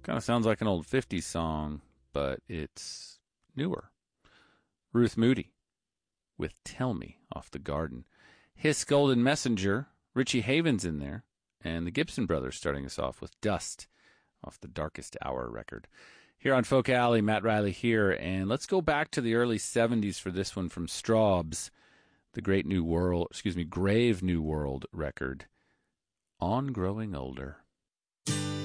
Kind of sounds like an old 50s song, but it's newer. Ruth Moody with Tell Me off The Garden. Hiss Golden Messenger, Richie Havens in there, and the Gibson Brothers starting us off with Dust off the Darkest Hour record. Here on Folk Alley, Matt Riley here, and let's go back to the early 70s for this one from Straub's, the Grave New World record, On Growing Older.